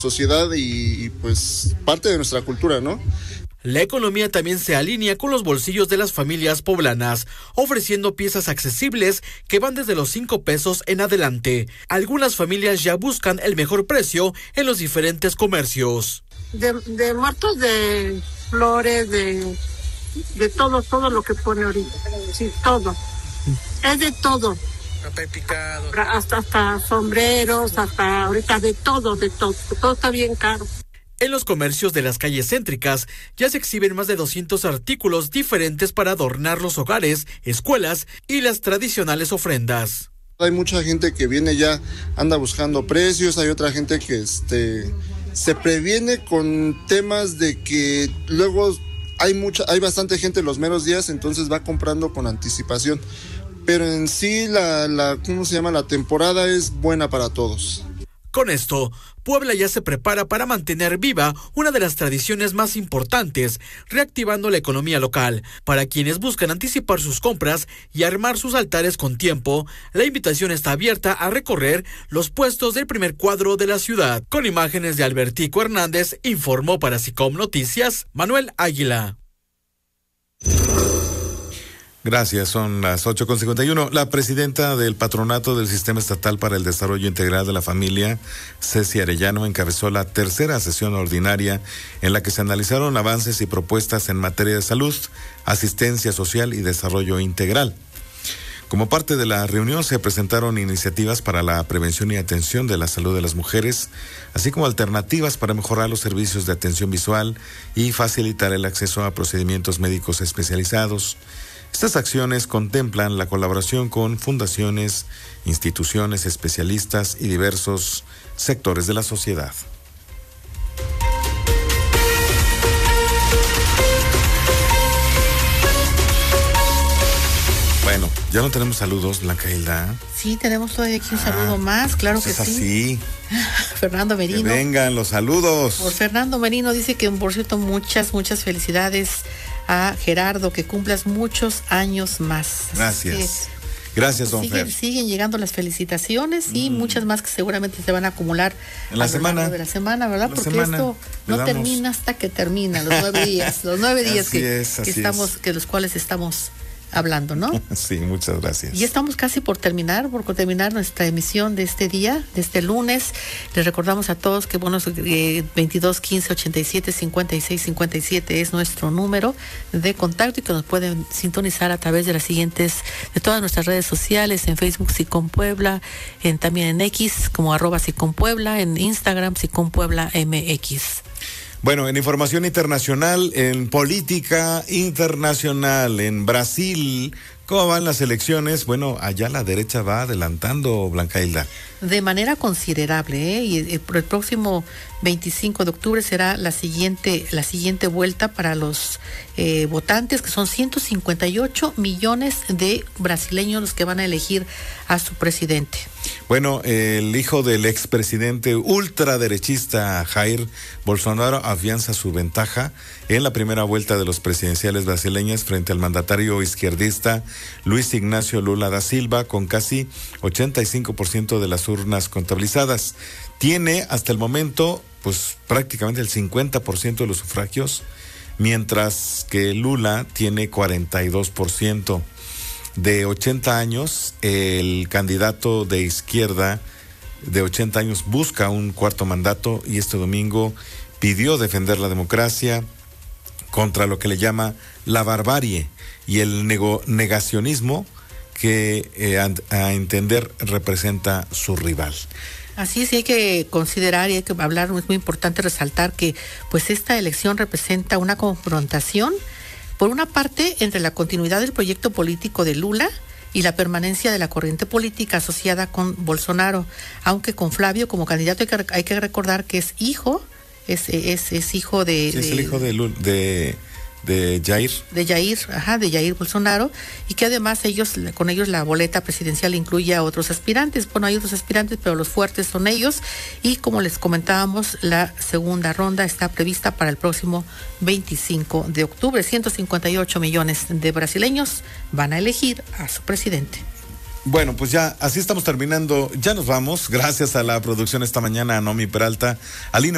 sociedad y pues parte de nuestra cultura, ¿no? La economía también se alinea con los bolsillos de las familias poblanas, ofreciendo piezas accesibles que van desde los 5 pesos en adelante. Algunas familias ya buscan el mejor precio en los diferentes comercios. De muertos, de flores, de todo lo que pone ahorita. Sí, todo. Es de todo. Papel picado. Hasta sombreros, hasta ahorita de todo. Todo está bien caro. En los comercios de las calles céntricas ya se exhiben más de 200 artículos diferentes para adornar los hogares, escuelas y las tradicionales ofrendas. Hay mucha gente que viene ya, anda buscando precios, hay otra gente que se previene con temas de que luego hay bastante gente los meros días, entonces va comprando con anticipación. Pero en sí la temporada es buena para todos. Con esto, Puebla ya se prepara para mantener viva una de las tradiciones más importantes, reactivando la economía local. Para quienes buscan anticipar sus compras y armar sus altares con tiempo, la invitación está abierta a recorrer los puestos del primer cuadro de la ciudad. Con imágenes de Albertico Hernández, informó para SICOM Noticias, Manuel Águila. Gracias, son las 8:51. La presidenta del Patronato del Sistema Estatal para el Desarrollo Integral de la Familia, Ceci Arellano, encabezó la tercera sesión ordinaria en la que se analizaron avances y propuestas en materia de salud, asistencia social y desarrollo integral. Como parte de la reunión se presentaron iniciativas para la prevención y atención de la salud de las mujeres, así como alternativas para mejorar los servicios de atención visual y facilitar el acceso a procedimientos médicos especializados. Estas acciones contemplan la colaboración con fundaciones, instituciones, especialistas y diversos sectores de la sociedad. Bueno, ya no tenemos saludos, Blanca Hilda. Sí, tenemos todavía aquí un saludo más, claro que es sí. Así. Fernando Merino. Que vengan los saludos. Por Fernando Merino dice que, por cierto, muchas felicidades a Gerardo, que cumplas muchos años más. Gracias. Gracias, don Fer. Siguen llegando las felicitaciones y muchas más que seguramente se van a acumular en la semana de la semana, ¿verdad? Porque esto no termina hasta que termina, los 9 días, que los cuales estamos hablando, ¿no? Sí, muchas gracias. Y estamos casi por terminar nuestra emisión de este día, de este lunes. Les recordamos a todos que 22 15 87 56 57 es nuestro número de contacto y que nos pueden sintonizar a través de de todas nuestras redes sociales, en Facebook SICOM Puebla, también en X como @SICOM Puebla, en Instagram SICOM Puebla MX. Bueno, en información internacional, en política internacional, en Brasil, ¿cómo van las elecciones? Bueno, allá la derecha va adelantando, Blanca Hilda. De manera considerable, y el próximo 25 de octubre será la siguiente vuelta para los votantes, que son 158 millones de brasileños los que van a elegir a su presidente. Bueno, el hijo del expresidente ultraderechista Jair Bolsonaro afianza su ventaja en la primera vuelta de los presidenciales brasileñas frente al mandatario izquierdista Luis Ignacio Lula da Silva, con casi 85% de las urnas contabilizadas. Tiene hasta el momento pues prácticamente el 50% de los sufragios, mientras que Lula tiene 42%. De 80 años, el candidato de izquierda de 80 años busca un cuarto mandato y este domingo pidió defender la democracia contra lo que le llama la barbarie y el negacionismo que a entender representa su rival. Así es, hay que considerar y hay que hablar, es muy importante resaltar que pues esta elección representa una confrontación, por una parte, entre la continuidad del proyecto político de Lula y la permanencia de la corriente política asociada con Bolsonaro, aunque con Flavio como candidato hay que recordar que es hijo, es hijo de... Sí, es el hijo de Jair. De Jair Bolsonaro, y que además con ellos la boleta presidencial incluye a otros aspirantes. Bueno, hay otros aspirantes, pero los fuertes son ellos, y como les comentábamos, la segunda ronda está prevista para el próximo 25 de octubre. 158 millones de brasileños van a elegir a su presidente. Bueno, pues ya, así estamos terminando. Ya nos vamos. Gracias a la producción esta mañana, a Nomi Peralta, a Lina